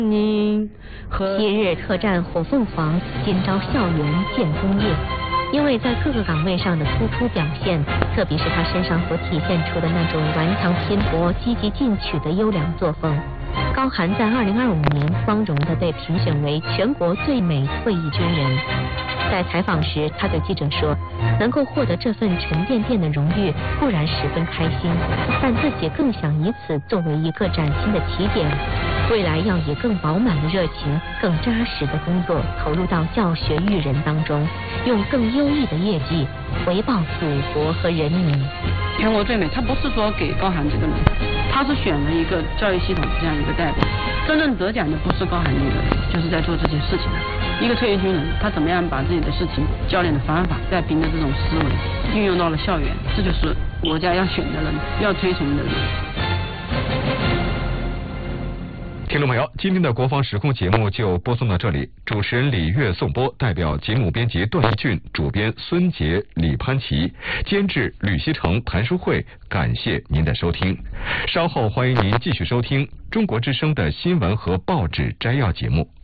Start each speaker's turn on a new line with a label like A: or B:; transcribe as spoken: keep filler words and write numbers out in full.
A: 昔日特战火凤凰，今朝校园建功业。因为在各个岗位上的突出表现，特别是他身上所体现出的那种顽强拼搏、积极进取的优良作风，高涵在二零二五年光荣地被评选为全国最美退役军人。在采访时，他对记者说，能够获得这份沉甸甸的荣誉固然十分开心，但自己更想以此作为一个崭新的起点，未来要以更饱满的热情、更扎实的工作投入到教学育人当中，用更优异的业绩回报祖国和人民。
B: 全国最美，他不是说给高涵这个人，他是选了一个教育系统这样一个代表。真正得奖的不是高涵一个人，就是在做这些事情的一个退役军人，他怎么样把自己的事情、教练的方法，再凭着这种思维运用到了校园，这就是国家要选的人，要推崇的人。
C: 听众朋友，今天的国防时空节目就播送到这里。主持人李月颂播，代表节目编辑段义俊、主编孙杰、李潘琪，监制吕锡成、谭淑慧，感谢您的收听。稍后欢迎您继续收听中国之声的新闻和报纸摘要节目。